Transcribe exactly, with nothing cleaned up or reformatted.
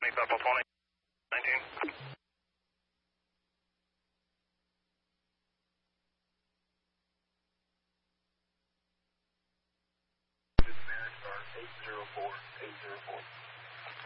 Purple twenty, nineteen. Eight zero four, eight zero four.